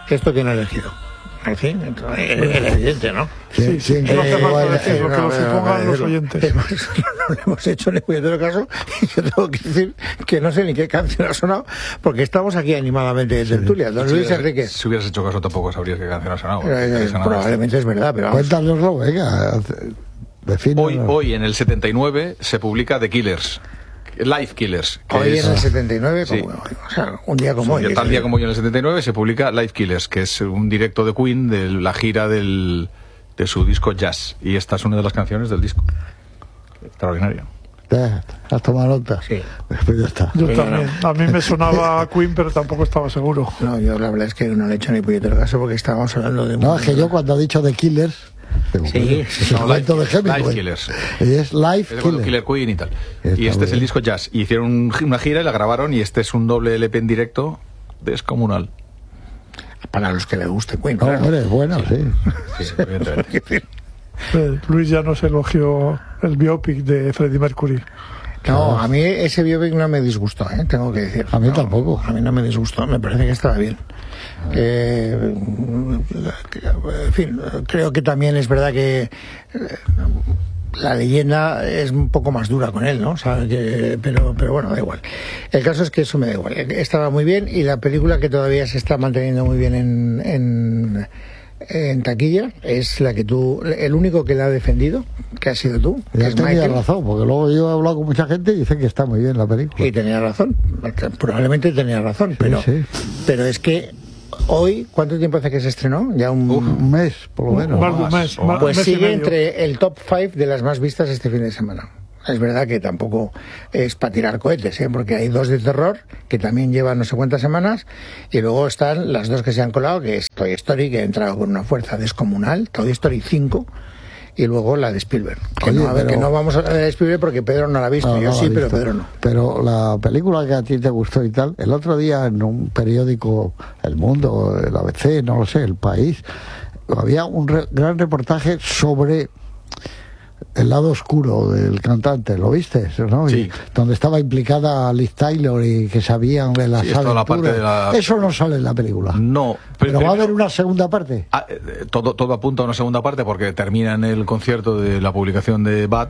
¿Esto quién ha elegido? En fin, es evidente, ¿no? Sí, no hace falta decir lo que lo supongan los oyentes. No le hemos hecho ni puñetero caso, y yo tengo que decir que no sé ni qué canción ha sonado, porque estamos aquí animadamente de tertulia. Don Luis Enrique. Si hubieras hecho caso tampoco sabrías qué canción ha sonado. Probablemente es verdad, pero vamos. Cuéntanoslo, venga. Hoy en el 79 se publica The Killers. Life Killers. Hoy en el 79, sí. O sea, un día como hoy. Tal día como hoy en el 79 se publica Life Killers, que es un directo de Queen de la gira de su disco Jazz. Y esta es una de las canciones del disco. Extraordinario. ¿Has tomado nota? Sí. Pues ya está. Yo también. A mí me sonaba Queen, pero tampoco estaba seguro. No, yo la verdad es que no le he hecho ni puñetero caso porque estábamos hablando de... No, es que yo cuando he dicho The Killers... Sí, Life Killers. Es Life Killers. Killer Queen y tal. Y este es el disco Jazz. Y hicieron una gira y la grabaron, y este es un doble LP en directo descomunal. Para los que les guste Queen. No, hombre, es bueno, sí. Evidentemente. Luis ya nos elogió el biopic de Freddie Mercury. No, a mí ese biopic no me disgustó, tengo que decir. A mí tampoco. A mí no me disgustó, me parece que estaba bien. En fin, creo que también es verdad que la leyenda es un poco más dura con él, ¿no? O sea, pero bueno, da igual. El caso es que eso me da igual. Estaba muy bien, y la película que todavía se está manteniendo muy bien en taquilla es la que tú, el único que la ha defendido, que has sido tú. Ya tenía razón, porque luego yo he hablado con mucha gente y dicen que está muy bien la película. Y tenía razón, probablemente tenía razón, pero es que hoy, ¿cuánto tiempo hace que se estrenó? Ya un mes, por lo menos. Más de un mes. Pues sigue entre el top 5 de las más vistas este fin de semana. Es verdad que tampoco es para tirar cohetes, porque hay 2 de terror que también llevan no sé cuántas semanas, y luego están las 2 que se han colado, que es Toy Story, que ha entrado con una fuerza descomunal, Toy Story 5, y luego la de Spielberg. Que no vamos a hablar de Spielberg porque Pedro no la ha visto. Yo sí, pero Pedro no. Pero la película que a ti te gustó y tal, el otro día en un periódico, El Mundo, el ABC, no lo sé, El País, había un gran reportaje sobre el lado oscuro del cantante, ¿lo viste? ¿No? Sí. Donde estaba implicada Liz Taylor y que sabían de las aventuras. Eso no sale en la película. No. Pero va a haber una segunda parte. Todo apunta a una segunda parte, porque termina en el concierto de la publicación de Bad.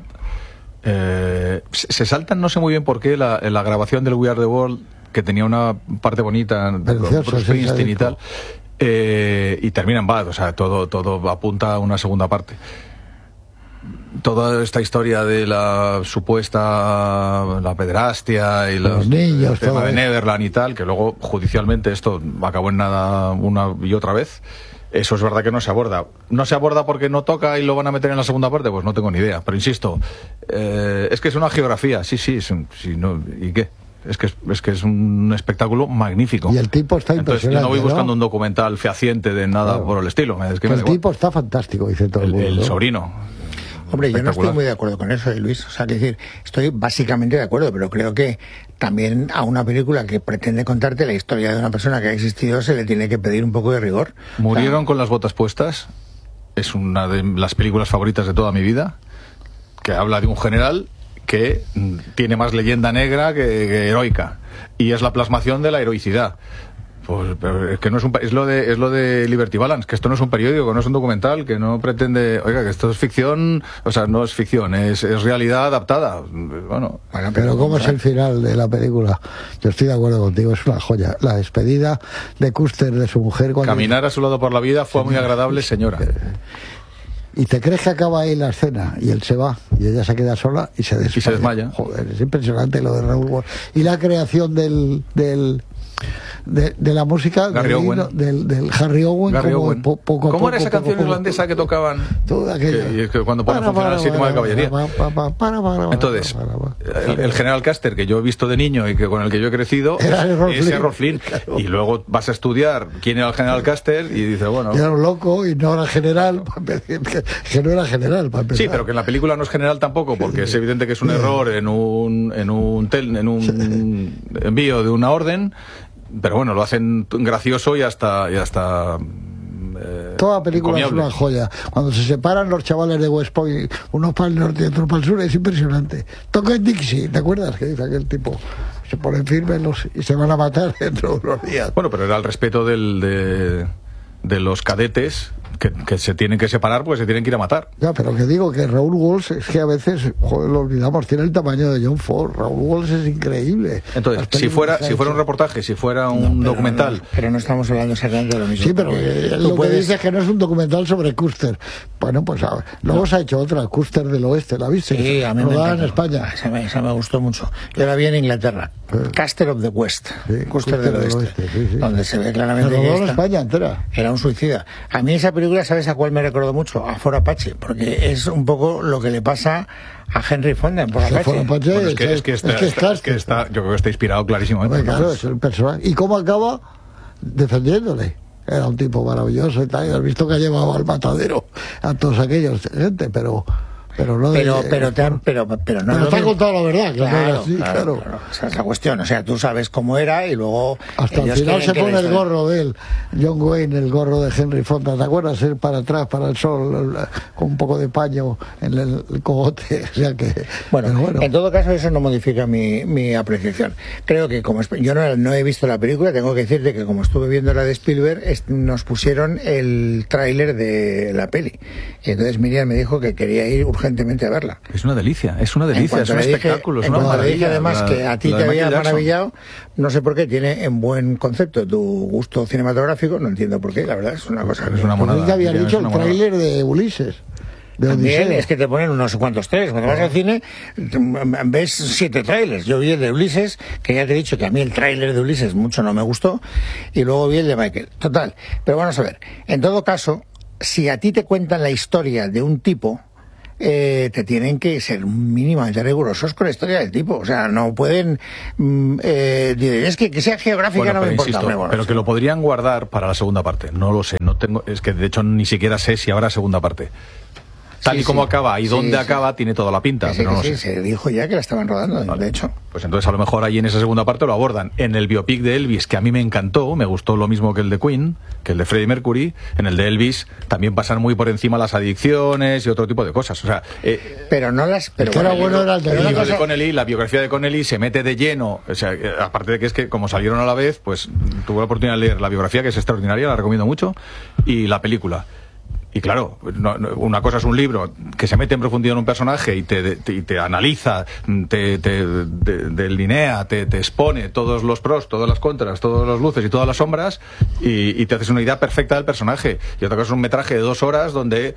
Se saltan, no sé muy bien por qué, la grabación del We Are the World, que tenía una parte bonita con Bruce Springsteen y tal, y termina en Bad. O sea, todo apunta a una segunda parte. Toda esta historia de la supuesta pederastia y los niños, el tema de Neverland y tal, que luego judicialmente esto acabó en nada una y otra vez, eso es verdad que no se aborda. ¿No se aborda porque no toca y lo van a meter en la segunda parte? Pues no tengo ni idea, pero insisto, es que es una geografía, sí, no, ¿y qué? Es que es un espectáculo magnífico. Y el tipo está impresionante. Entonces yo no voy buscando un documental fehaciente de nada por el estilo. Es que el tipo está fantástico, dice todo el mundo. El sobrino. Hombre, yo no estoy muy de acuerdo con eso, Luis. O sea, que decir, estoy básicamente de acuerdo, pero creo que también a una película que pretende contarte la historia de una persona que ha existido se le tiene que pedir un poco de rigor. Murieron con las botas puestas. Es una de las películas favoritas de toda mi vida, que habla de un general que tiene más leyenda negra que heroica, y es la plasmación de la heroicidad. Pues pero es que no es lo de Liberty Balance, que esto no es un periódico, que no es un documental, que no pretende, oiga, que esto es ficción, o sea, no es ficción, es realidad adaptada. Bueno, pero ¿cómo es el final de la película? Yo estoy de acuerdo contigo, es una joya. La despedida de Custer de su mujer cuando caminar a su lado por la vida fue muy agradable, señora. Y te crees que acaba ahí la escena y él se va y ella se queda sola y se desmaya. Joder, es impresionante lo de Raúl Ward. Y la creación de la música del Harry Owen, ¿Cómo era esa canción irlandesa que tocaban? Toda aquella. Que cuando pone a funcionar el sistema de caballería. Entonces, el general Custer que yo he visto de niño y que con el que yo he crecido es Errol Flynn. Claro. Y luego vas a estudiar quién era el general Custer y dices, bueno, era un loco y no era general, que no era general para empezar. Sí, pero que en la película no es general tampoco, porque es evidente que es un error en un envío de una orden. Pero bueno, lo hacen gracioso y hasta toda película es una joya. Cuando se separan los chavales de West Point, unos para el norte y otros para el sur, es impresionante. Toca en Dixie, ¿te acuerdas? Que dice aquel tipo, se ponen firmes y se van a matar dentro de unos días. Bueno, pero era el respeto de los cadetes que se tienen que separar porque se tienen que ir a matar. Ya, pero que digo que Raúl Walsh es que a veces, joder, lo olvidamos, tiene el tamaño de John Ford. Raúl Walsh es increíble. Entonces, si fuera un reportaje, si fuera un documental... Pero no estamos hablando exactamente de lo mismo. Sí, pero lo que dice es que no es un documental sobre Custer. Bueno, pues luego se ha hecho otra, Custer del Oeste, ¿la viste? Sí, a mí me encantó. En España. Esa me gustó mucho. Yo la vi en Inglaterra. Custer of the West. Sí, Custer del Oeste. Sí. Donde se ve claramente se rodó que en España entera. Era un suicida. A mí esa película, ¿sabes a cuál me recordó mucho? A Fort Apache, porque es un poco lo que le pasa a Henry Fonda en Fort Apache. Bueno, es que está, yo creo que está inspirado clarísimamente. Hombre, claro, es el personaje. ¿Y cómo acaba? Defendiéndole. Era un tipo maravilloso y tal. Y has visto que ha llevado al matadero a todos aquellos gente, pero no pero no te ha contado la verdad, claro. Esa es la cuestión, o sea, tú sabes cómo era y luego hasta el final se pone el gorro de él, John Wayne, el gorro de Henry Fonda, ¿te acuerdas? Él para atrás, para el sol, con un poco de paño en el cogote, o sea que bueno, en todo caso eso no modifica mi apreciación. Creo que como yo no he visto la película, tengo que decirte que como estuve viendo la de Spielberg, nos pusieron el tráiler de la peli y entonces Miriam me dijo que quería ir urgentemente a verla. Es una delicia, es un espectáculo, es una maravilla. Además que a ti te había maravillado, no sé por qué, tiene en buen concepto tu gusto cinematográfico, no entiendo por qué, la verdad es una cosa. Es una monada. Ya había dicho el tráiler de Ulises. También es que te ponen unos cuantos trailers. Cuando vas al cine ves 7 trailers. Yo vi el de Ulises, que ya te he dicho que a mí el tráiler de Ulises mucho no me gustó, y luego vi el de Michael. Total. Pero vamos a ver, en todo caso, si a ti te cuentan la historia de un tipo, te tienen que ser mínimamente rigurosos con la historia del tipo. O sea, no pueden es que sea geográfica, no me importa. Insisto, pero que lo podrían guardar para la segunda parte. No lo sé, es que de hecho ni siquiera sé si habrá segunda parte. Tal y como acaba y dónde acaba, tiene toda la pinta. Pero no sé. Se dijo ya que la estaban rodando, de hecho. Pues entonces a lo mejor ahí en esa segunda parte lo abordan. En el biopic de Elvis, que a mí me encantó, me gustó lo mismo que el de Queen, que el de Freddie Mercury, en el de Elvis también pasan muy por encima las adicciones y otro tipo de cosas. O sea, pero no las... Pero bueno era el de Connelly, la biografía de Connelly se mete de lleno. O sea, aparte de que es que como salieron a la vez, pues tuve la oportunidad de leer la biografía, que es extraordinaria, la recomiendo mucho, y la película. Y claro, una cosa es un libro que se mete en profundidad en un personaje y te analiza, te delinea, te expone todos los pros, todas las contras, todas las luces y todas las sombras y te haces una idea perfecta del personaje. Y otra cosa es un metraje de 2 horas donde...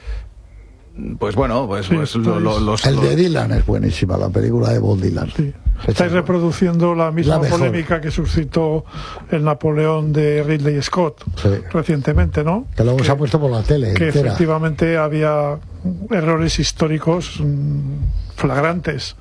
el de Dylan es buenísima, la película de Bob Dylan. Sí. Estáis reproduciendo la misma polémica que suscitó el Napoleón de Ridley Scott recientemente, ¿no? Que luego se ha puesto por la tele. Que efectivamente había errores históricos flagrantes.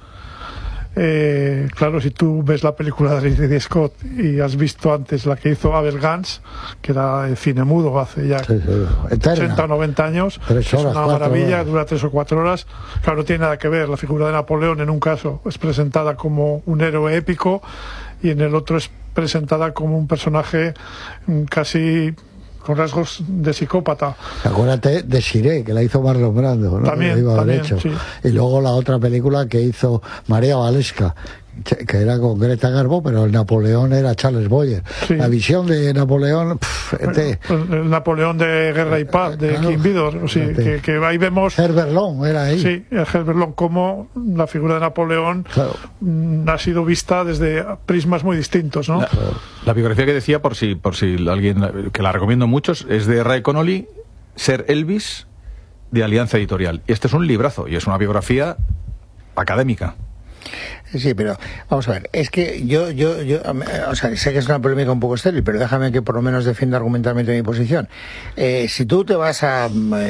Claro, si tú ves la película de Ridley Scott y has visto antes la que hizo Abel Gance, que era de cine mudo hace ya 80 o 90 años, 3 horas, es una maravilla, dura 3 o 4 horas. Claro, no tiene nada que ver. La figura de Napoleón en un caso es presentada como un héroe épico y en el otro es presentada como un personaje casi con rasgos de psicópata. Acuérdate de Shiré, que la hizo Marlon Brando, ¿no? También, sí. Y luego la otra película que hizo María Valesca, que era con Greta Garbo, pero el Napoleón era Charles Boyer. Sí. La visión de Napoleón... el Napoleón de Guerra y Paz, de King Vidor. Sí, que ahí vemos... Herbert Lom era ahí. Sí, Herbert Lom, como la figura de Napoleón ha sido vista desde prismas muy distintos, ¿no? La biografía que decía, por si alguien, que la recomiendo mucho, es de Ray Connolly, Ser Elvis, de Alianza Editorial. Y este es un librazo, y es una biografía académica. Sí, pero vamos a ver, es que yo o sea, sé que es una polémica un poco estéril, pero déjame que por lo menos defienda argumentalmente mi posición. Si tú te vas a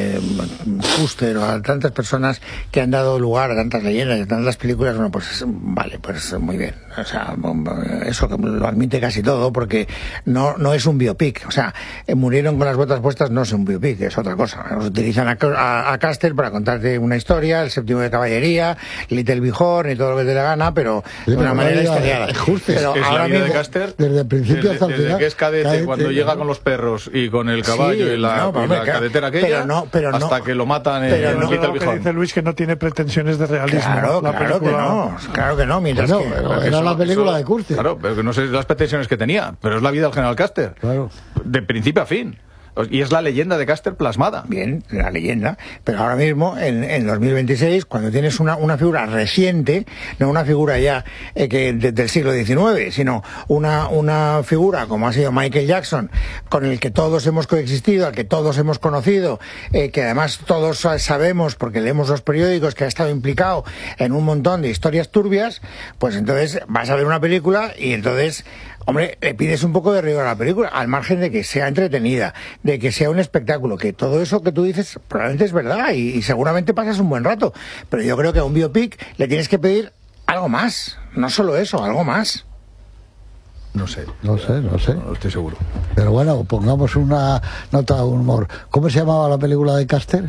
Custer o a tantas personas que han dado lugar a tantas leyendas, a tantas películas, bueno, pues vale, pues muy bien. O sea, eso lo admite casi todo, porque no es un biopic. O sea, Murieron con las botas puestas no es un biopic, es otra cosa. Utilizan a Custer para contarte una historia, El séptimo de caballería, Little Bighorn y todo lo que te la gana, pero de una manera historiada. Pero es la vida de Custer desde el principio hasta el final. Desde que es cadete, cuando llega con los perros y con el caballo y la cadetera aquella, hasta que lo matan en Little Bighorn. Lo que dice Luis, que no tiene pretensiones de realismo. Claro que no, mientras que... Era la película de Custer. Claro, pero que no sé las pretensiones que tenía, pero es la vida del general Custer. Claro. De principio a fin. Y es la leyenda de Caster plasmada. Bien, la leyenda. Pero ahora mismo, en 2026, cuando tienes una figura reciente, no una figura ya del siglo XIX, sino una figura como ha sido Michael Jackson, con el que todos hemos coexistido, al que todos hemos conocido, que además todos sabemos, porque leemos los periódicos, que ha estado implicado en un montón de historias turbias, pues entonces vas a ver una película y entonces, hombre, le pides un poco de rigor a la película, al margen de que sea entretenida, de que sea un espectáculo, que todo eso que tú dices probablemente es verdad y seguramente pasas un buen rato, pero yo creo que a un biopic le tienes que pedir algo más, no solo eso, algo más. No sé. No estoy seguro. Pero bueno, pongamos una nota de humor. ¿Cómo se llamaba la película de Caster?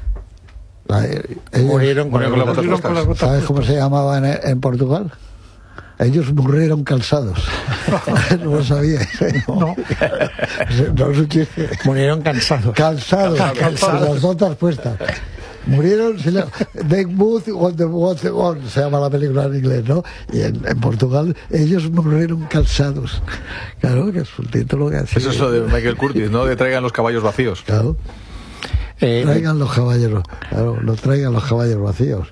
Murieron con las botas puestas. ¿Sabes cómo se llamaba en Portugal? Ellos murieron calzados. No lo sabía. No. No supiste. Murieron cansados. Calzados. Las botas puestas. Murieron, They Moved on the Water, se llama la película en inglés, ¿no? Y en Portugal, ellos murieron calzados. Claro, que es un título que así. Eso es lo de Michael Curtis, ¿no? De traigan los caballos vacíos. Claro. Traigan los caballos, claro, no traigan los caballos vacíos.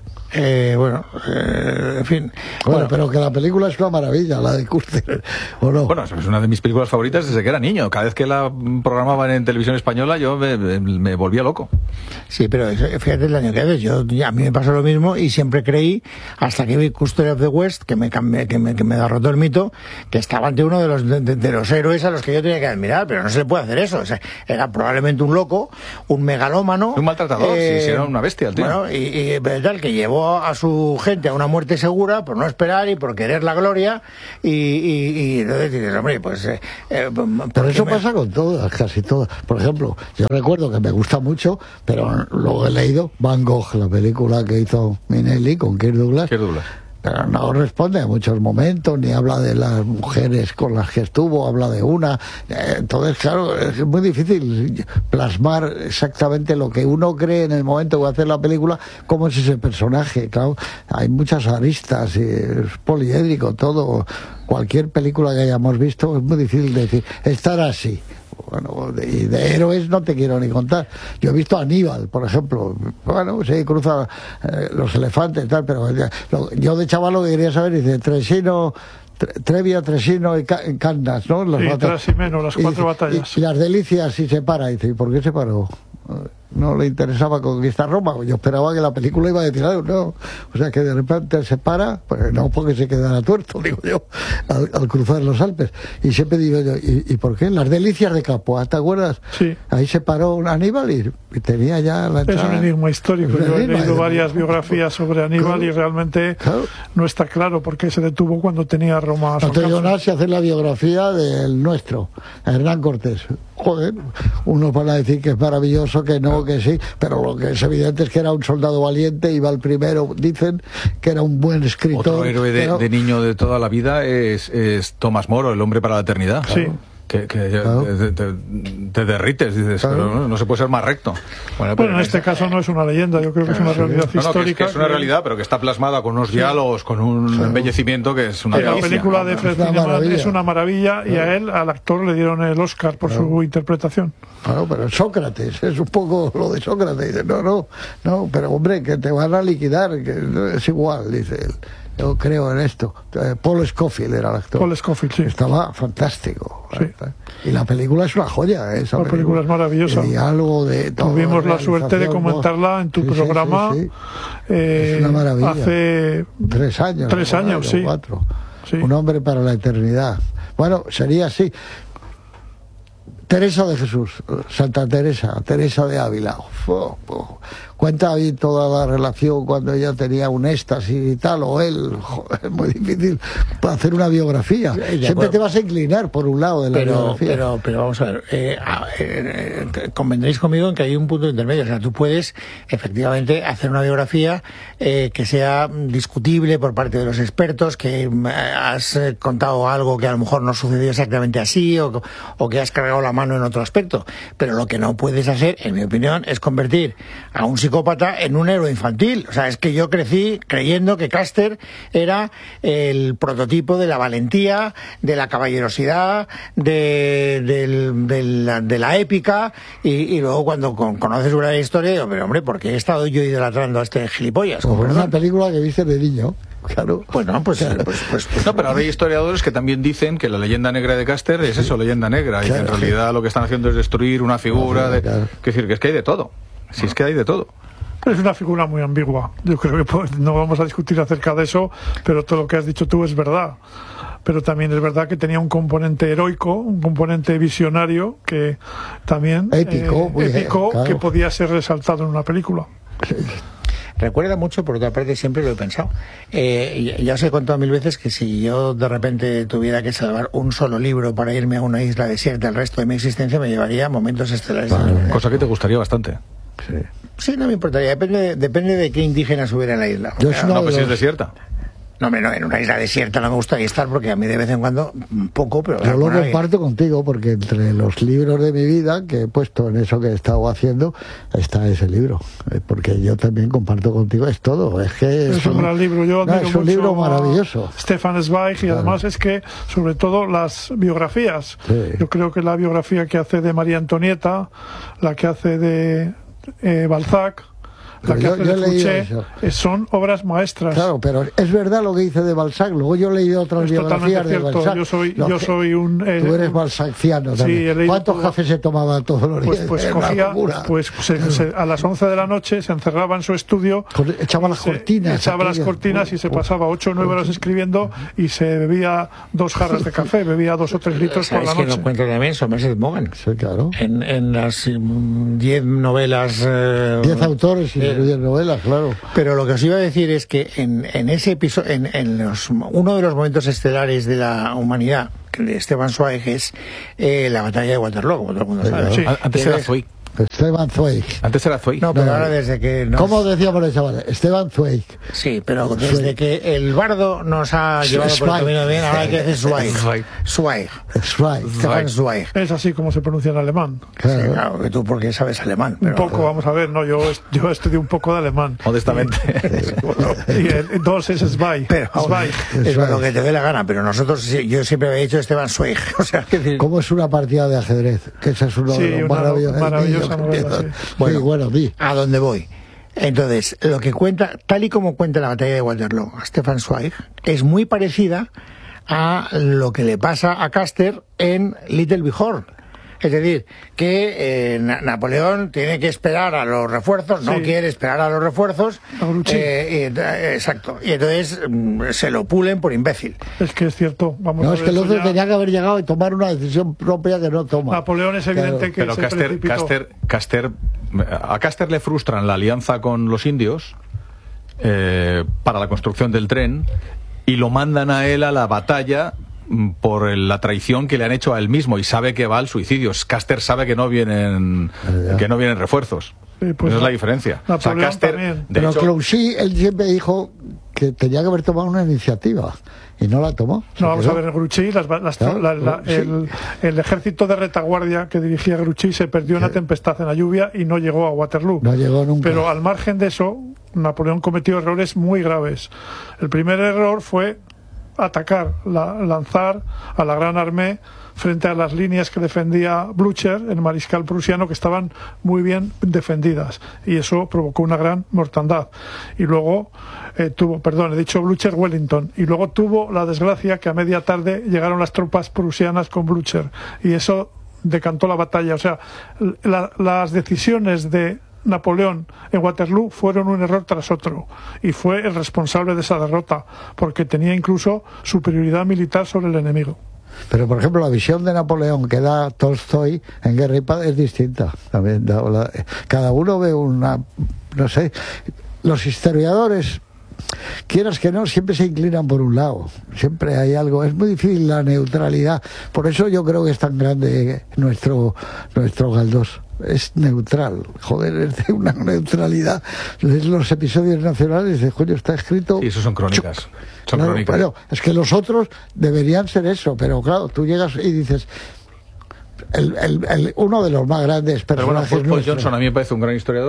En fin. Bueno, pero que la película es una maravilla, la de Custer, ¿o no? Bueno, es una de mis películas favoritas desde que era niño. Cada vez que la programaban en televisión española yo me volvía loco. Sí, pero fíjate el año que haces. A mí me pasó lo mismo y siempre creí, hasta que vi Custer of the West, que me derrotó el mito, que estaba ante uno de los héroes a los que yo tenía que admirar, pero no se le puede hacer eso. O sea, era probablemente un loco, un megalómano. Un maltratador, si era una bestia el tío. Bueno, y tal, que llevó a su gente a una muerte segura por no esperar y por querer la gloria y entonces dices, hombre, pues... pero eso pasa con todas, casi todas. Por ejemplo, yo recuerdo que me gusta mucho, pero luego he leído Van Gogh, la película que hizo Minelli con Kirk Douglas. Pero no responde a muchos momentos, ni habla de las mujeres con las que estuvo, habla de una. Entonces, claro, es muy difícil plasmar exactamente lo que uno cree en el momento que va a hacer la película, cómo es ese personaje. Claro, hay muchas aristas, y es poliédrico todo. Cualquier película que hayamos visto es muy difícil decir, estará así. Bueno, y de héroes no te quiero ni contar. Yo he visto a Aníbal, por ejemplo. Bueno, sí, cruza los elefantes y tal, pero yo de chaval lo que quería saber, dice, Trevia, Tresino y Candas, ¿no? Sí, Trasimeno, las 4 batallas. Y las delicias, y se para. Y dice, ¿y por qué se paró? No le interesaba conquistar Roma. Yo esperaba que la película iba a decir algo, no. O sea, que de repente se para, pues no porque se quedara tuerto, digo yo, al cruzar los Alpes. Y siempre digo yo, ¿y por qué? Las delicias de Capua, ¿te acuerdas? Sí. Ahí se paró un Aníbal y tenía ya la entrada. Es un enigma histórico. Yo he leído varias biografías sobre Aníbal y realmente no está claro por qué se detuvo cuando tenía Roma a su alcance. No te digo nada si hacer la biografía del nuestro, Hernán Cortés. Joder, unos van a decir que es maravilloso, que no, que sí, pero lo que es evidente es que era un soldado valiente, iba el primero, dicen que era un buen escritor. Otro héroe de niño de toda la vida es Tomás Moro, el hombre para la eternidad. Sí. Que te derrites, dices, pero no se puede ser más recto. Bueno, en este caso no es una leyenda, yo creo que es una realidad histórica. Que es una realidad, pero que está plasmada con unos diálogos, con un embellecimiento que es una delicia. La película de Fred Zinnemann es una maravilla y a él, al actor, le dieron el Oscar por su interpretación. Claro, pero Sócrates, es un poco lo de Sócrates. Dice, no, pero hombre, que te van a liquidar, que es igual, dice él. Yo creo en esto. Paul Scofield era el actor. Paul Scofield, sí. Estaba fantástico. Sí. Y la película es una joya. La película es maravillosa. El diálogo de todo. Tuvimos la suerte de comentarla en tu programa. Sí. Es una maravilla. Hace 3 años. 3 años, sí. 4. Sí. Un hombre para la eternidad. Bueno, sería así. Teresa de Jesús, Santa Teresa, Teresa de Ávila. Cuenta ahí toda la relación cuando ella tenía un éxtasis y tal, o él. Es muy difícil para hacer una biografía. Siempre te vas a inclinar por un lado de la biografía. Pero vamos a ver, convendréis conmigo en que hay un punto intermedio. O sea, tú puedes efectivamente hacer una biografía que sea discutible por parte de los expertos, que has contado algo que a lo mejor no sucedió exactamente así, o que has cargado la mano en otro aspecto. Pero lo que no puedes hacer, en mi opinión, es convertir a un psicópata en un héroe infantil. O sea, es que yo crecí creyendo que Custer era el prototipo de la valentía, de la caballerosidad, de la épica, y luego cuando conoces una historia, digo, pero hombre, ¿por qué he estado yo idolatrando a este gilipollas? Como una película que viste de niño. Claro. Bueno, pues no, pero ahora hay historiadores que también dicen que la leyenda negra de Custer es eso, leyenda negra, y que en realidad lo que están haciendo es destruir una figura. Es decir, que es que hay de todo. Si es que hay de todo. Es una figura muy ambigua. Yo creo que no vamos a discutir acerca de eso, pero todo lo que has dicho tú es verdad. Pero también es verdad que tenía un componente heroico, un componente visionario, que también épico, claro, que podía ser resaltado en una película. Recuerda mucho, por otra parte, siempre lo he pensado. Ya os he contado 1000 veces que si yo de repente tuviera que salvar un solo libro para irme a una isla desierta el resto de mi existencia, me llevaría Momentos Estelares. Cosa que te gustaría bastante. Sí, no me importaría. Depende de qué indígenas hubiera en la isla. No, pues si es desierta. No, en una isla desierta no me gustaría estar, porque a mí de vez en cuando un poco, pero... Yo lo comparto contigo, porque entre los libros de mi vida que he puesto en eso que he estado haciendo está ese libro, porque yo también comparto contigo, es todo, es que es un gran libro. Yo admiro es un libro maravilloso, Stefan Zweig, y además es que sobre todo las biografías, yo creo que la biografía que hace de María Antonieta, la que hace de Balzac, la que hace de Fouché, son obras maestras. Claro, pero es verdad lo que dice de Balzac. Luego yo he leído otras biografías de Balzac. Yo soy un... tú eres balzaciano también. Sí, ¿cuántos cafés se tomaba todos los días? Pues cogía, a las 11 de la noche se encerraba en su estudio, echaba las cortinas y se pasaba 8 o 9 horas escribiendo, y se bebía 2 jarras de café, bebía 2 o 3 litros por la noche. Es que no cuento también Somerset Maugham. Sí, claro. En las 10 novelas... 10 autores y 10 novelas, claro. Pero lo que os iba a decir es que en ese episodio, uno de los momentos estelares de la humanidad, que de Stefan Zweig, es la batalla de Waterloo, como todo el mundo sabe. Sí. Antes era Zweig. Esteban Zweig. Antes era Zweig. No, pero ahora desde que... ¿Cómo decíamos ese chaval? Esteban Zweig. Sí, pero desde que el bardo nos ha llevado por el camino bien, ahora hay que decir Zweig. Stefan Zweig. Es así como se pronuncia en alemán. Claro, sí, claro, que tú porque sabes alemán. Pero... Un poco, vamos a ver, no, yo estudié un poco de alemán. Modestamente. Y el 2 es Zweig. Es lo que te dé la gana, pero nosotros, yo siempre había dicho Stefan Zweig. O sea, ¿cómo es una partida de ajedrez? Que esa es uno de los maravillosos. Bueno, a dónde voy. Entonces, lo que cuenta, tal y como cuenta la batalla de Waterloo a Stefan Zweig, es muy parecida a lo que le pasa a Custer en Little Bighorn. Es decir, que Napoleón tiene que esperar a los refuerzos, no quiere esperar a los refuerzos. Exacto. Y entonces se lo pulen por imbécil. Es que es cierto. Es que el otro tenía que haber llegado y tomar una decisión propia que no toma. Napoleón es evidente que pero a Custer le frustran la alianza con los indios para la construcción del tren, y lo mandan a él a la batalla por la traición que le han hecho a él mismo, y sabe que va al suicidio. Custer sabe que no vienen refuerzos. Sí, pues esa es la diferencia. O sea, Custer, pero Grouchy, él siempre dijo que tenía que haber tomado una iniciativa y no la tomó. No, vamos a ver, Grouchy, el ejército de retaguardia que dirigía Grouchy se perdió en una tempestad en la lluvia y no llegó a Waterloo. No llegó nunca. Pero al margen de eso, Napoleón cometió errores muy graves. El primer error fue atacar, lanzar a la Gran Armée frente a las líneas que defendía Blücher, el mariscal prusiano, que estaban muy bien defendidas, y eso provocó una gran mortandad. Y luego Blücher, Wellington, y luego tuvo la desgracia que a media tarde llegaron las tropas prusianas con Blücher, y eso decantó la batalla. O sea, las decisiones de Napoleón en Waterloo fueron un error tras otro, y fue el responsable de esa derrota, porque tenía incluso superioridad militar sobre el enemigo. Pero, por ejemplo, la visión de Napoleón que da Tolstoy en Guerra y Paz es distinta. También cada uno ve no sé, los historiadores, quieras que no, siempre se inclinan por un lado. Siempre hay algo. Es muy difícil la neutralidad. Por eso yo creo que es tan grande nuestro Galdós. Es neutral, joder, es de una neutralidad. Los episodios nacionales de coño, está escrito. Y eso son crónicas. Crónicas. Pero es que los otros deberían ser eso, pero claro, tú llegas y dices. Uno de los más grandes personajes. Pero bueno, Paul Johnson a mí me parece un gran historiador,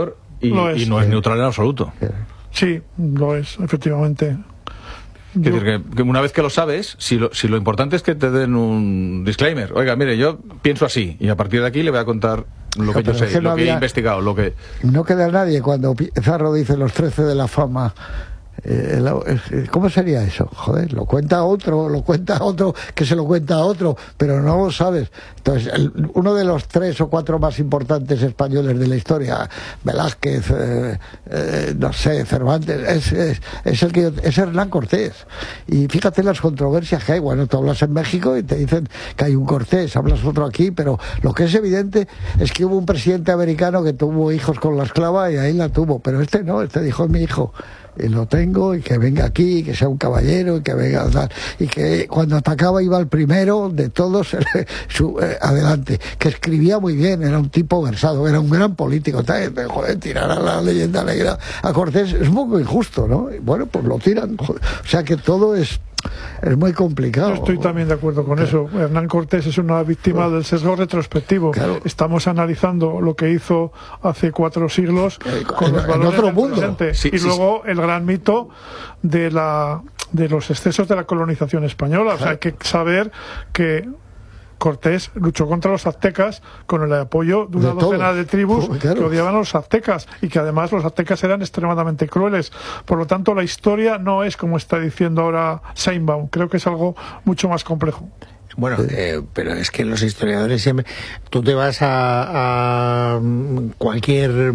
y no es neutral en absoluto. Sí, lo es, efectivamente. Es decir, que una vez que lo sabes, si lo importante es que te den un disclaimer. Oiga, mire, yo pienso así, y a partir de aquí le voy a contar lo que yo sé, lo que he investigado, lo que... No queda nadie cuando Pizarro dice los 13 de la fama. ¿Cómo sería eso? Joder, lo cuenta otro que se lo cuenta a otro, pero no lo sabes. Entonces, uno de los 3 o 4 más importantes españoles de la historia, Velázquez, no sé, Cervantes, es Hernán Cortés. Y fíjate las controversias que hay. Bueno, tú hablas en México y te dicen que hay un Cortés, hablas otro aquí, pero lo que es evidente es que hubo un presidente americano que tuvo hijos con la esclava y ahí la tuvo, pero este no, este dijo: es mi hijo y lo tengo, y que venga aquí, y que sea un caballero, y que venga a dar, y que cuando atacaba iba el primero de todos adelante, que escribía muy bien, era un tipo versado, era un gran político. Joder, tirar a la leyenda negra a Cortés es un poco injusto, ¿no? Y bueno, pues lo tiran, joder. O sea que todo es muy complicado. Yo estoy también de acuerdo con eso. Hernán Cortés es una víctima del sesgo retrospectivo. Claro. Estamos analizando lo que hizo hace 4 siglos con los valores otro del mundo. presente. Sí, y luego el gran mito de los excesos de la colonización española. O sea, hay que saber que Cortés luchó contra los aztecas con el apoyo de una docena de tribus que odiaban a los aztecas, y que además los aztecas eran extremadamente crueles. Por lo tanto, la historia no es como está diciendo ahora Sheinbaum. Creo que es algo mucho más complejo. Bueno, pero es que los historiadores siempre... Tú te vas a cualquier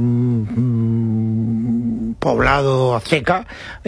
poblado azteca,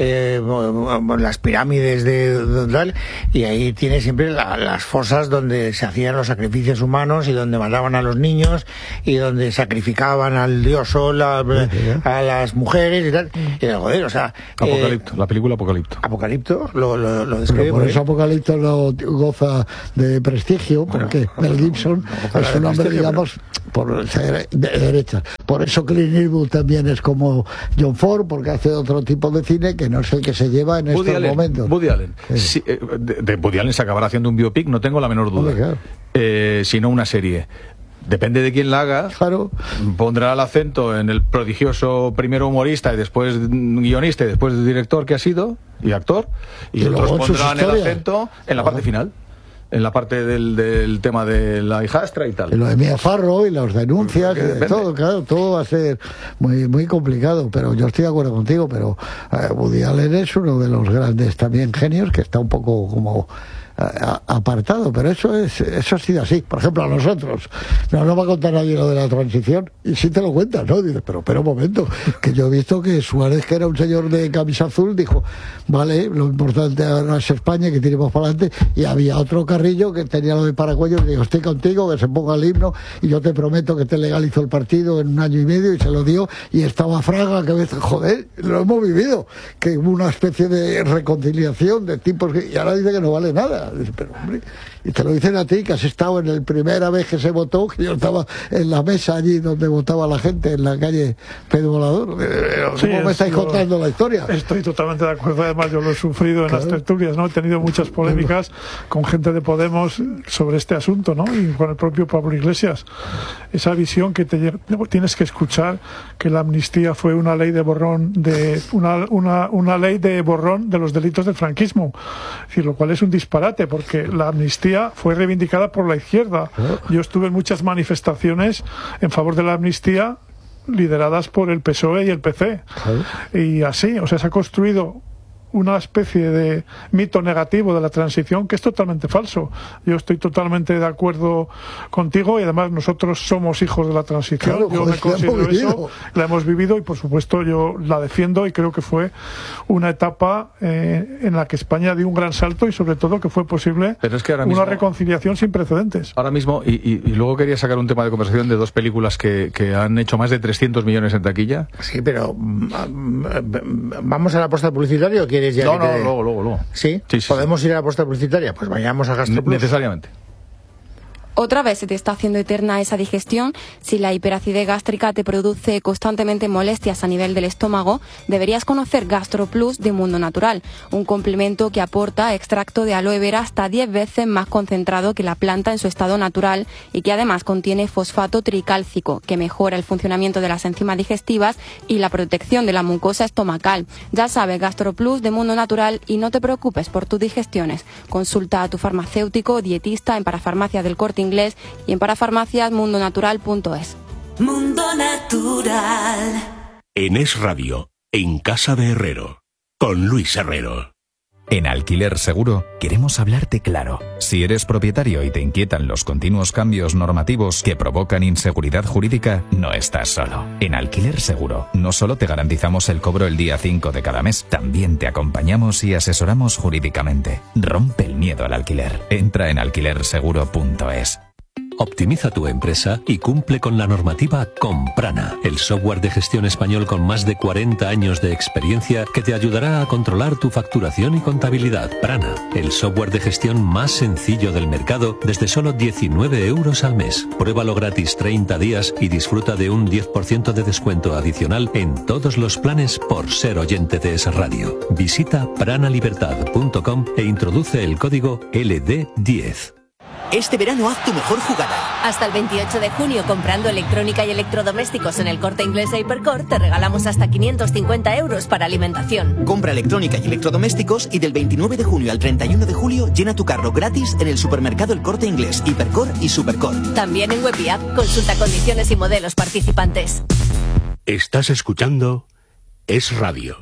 las pirámides de tal, y ahí tienes siempre las fosas donde se hacían los sacrificios humanos y donde mataban a los niños y donde sacrificaban al dios Sol, a las mujeres y tal. Y joder, o sea... Apocalipto, la película Apocalipto. Apocalipto lo describe. Por eso Apocalipto no goza de prestigio, porque Mel Gibson es un hombre, digamos, por ser de derecha. Por eso Clint Eastwood también es como John Ford, porque hace otro tipo de cine que no es el que se lleva en estos momentos. Woody Allen. Sí, de Woody Allen se acabará haciendo un biopic, no tengo la menor duda. Claro. Sino una serie. Depende de quién la haga, claro. Pondrá el acento en el prodigioso primero humorista y después guionista y después director que ha sido y actor, y otros pondrán el acento en la parte final, en la parte del tema de la hijastra y tal. Y lo de Mia Farrow y las denuncias, y de todo, claro, todo va a ser muy, muy complicado, pero yo estoy de acuerdo contigo, pero Woody Allen es uno de los grandes también genios que está un poco como apartado, pero eso ha sido así. Por ejemplo, a nosotros no va a contar nadie lo de la transición, y si te lo cuentas, ¿no? Dices, pero un momento, que yo he visto que Suárez, que era un señor de camisa azul, dijo, vale, lo importante ahora es España, que tiremos para adelante, y había otro Carrillo que tenía lo de paracuellos, y dijo, estoy contigo, que se ponga el himno, y yo te prometo que te legalizo el partido en 1 año y medio, y se lo dio, y estaba Fraga, que joder, lo hemos vivido, que hubo una especie de reconciliación de tipos, y ahora dice que no vale nada. Pero hombre, y te lo dicen a ti, que has estado en la primera vez que se votó, que yo estaba en la mesa allí donde votaba la gente, en la calle Pedro Volador. ¿Cómo me estáis contando la historia? Estoy totalmente de acuerdo. Además, yo lo he sufrido en las tertulias, ¿no? He tenido muchas polémicas con gente de Podemos sobre este asunto, ¿no? Y con el propio Pablo Iglesias. Esa visión que tienes que escuchar, que la amnistía fue una ley de borrón una ley de borrón de los delitos del franquismo. Es decir, lo cual es un disparate, porque la amnistía fue reivindicada por la izquierda. Yo estuve en muchas manifestaciones en favor de la amnistía lideradas por el PSOE y el PC. Y así, o sea, se ha construido una especie de mito negativo de la transición que es totalmente falso. Yo estoy totalmente de acuerdo contigo, y además nosotros somos hijos de la transición. Claro, yo me considero eso, la hemos vivido, y por supuesto yo la defiendo, y creo que fue una etapa en la que España dio un gran salto, y sobre todo que fue posible una reconciliación sin precedentes. Ahora mismo, y luego quería sacar un tema de conversación de 2 películas que han hecho más de 300 millones en taquilla. Sí, pero ¿vamos a la apuesta publicitaria o quieres ya? Luego. ¿Sí? ¿Podemos ir a la apuesta publicitaria? Pues vayamos a GastroPlus. Necesariamente. Otra vez se te está haciendo eterna esa digestión. Si la hiperacidez gástrica te produce constantemente molestias a nivel del estómago, deberías conocer GastroPlus de Mundo Natural, un complemento que aporta extracto de aloe vera hasta 10 veces más concentrado que la planta en su estado natural y que además contiene fosfato tricálcico, que mejora el funcionamiento de las enzimas digestivas y la protección de la mucosa estomacal. Ya sabes, GastroPlus de Mundo Natural, y no te preocupes por tus digestiones. Consulta a tu farmacéutico o dietista en Parafarmacias del Corte Inglés y en parafarmaciasmundonatural.es. Mundo Natural. En Es Radio, en Casa de Herrero, con Luis Herrero. En Alquiler Seguro queremos hablarte claro. Si eres propietario y te inquietan los continuos cambios normativos que provocan inseguridad jurídica, no estás solo. En Alquiler Seguro no solo te garantizamos el cobro el día 5 de cada mes, también te acompañamos y asesoramos jurídicamente. Rompe el miedo al alquiler. Entra en alquilerseguro.es. Optimiza tu empresa y cumple con la normativa con Prana, el software de gestión español con más de 40 años de experiencia que te ayudará a controlar tu facturación y contabilidad. Prana, el software de gestión más sencillo del mercado desde solo 19 euros al mes. Pruébalo gratis 30 días y disfruta de un 10% de descuento adicional en todos los planes por ser oyente de Es Radio. Visita pranalibertad.com e introduce el código LD10. Este verano haz tu mejor jugada. Hasta el 28 de junio, comprando electrónica y electrodomésticos en el Corte Inglés e Hipercor, te regalamos hasta 550 euros para alimentación. Compra electrónica y electrodomésticos y del 29 de junio al 31 de julio llena tu carro gratis en el supermercado El Corte Inglés, Hipercor y Supercor. También en web y app. Consulta condiciones y modelos participantes. Estás escuchando Es Radio.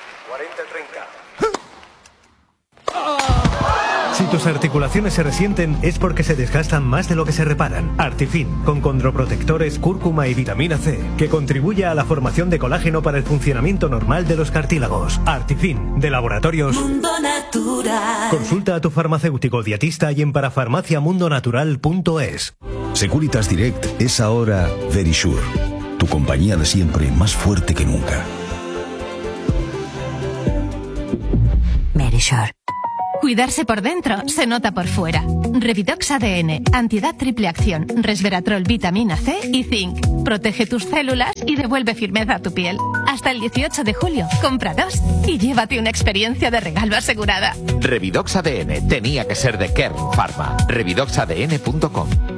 Si tus articulaciones se resienten es porque se desgastan más de lo que se reparan. Artifin, con condroprotectores, cúrcuma y vitamina C, que contribuye a la formación de colágeno para el funcionamiento normal de los cartílagos. Artifin, de Laboratorios Mundo Natural. Consulta a tu farmacéutico dietista y en parafarmaciamundonatural.es. Securitas Direct es ahora Verisure, tu compañía de siempre más fuerte que nunca. Verisure. Cuidarse por dentro se nota por fuera. Revidox ADN, antiedad triple acción, resveratrol, vitamina C y zinc. Protege tus células y devuelve firmeza a tu piel. Hasta el 18 de julio, compra 2 y llévate una experiencia de regalo asegurada. Revidox ADN tenía que ser de Kern Pharma. Revidoxadn.com.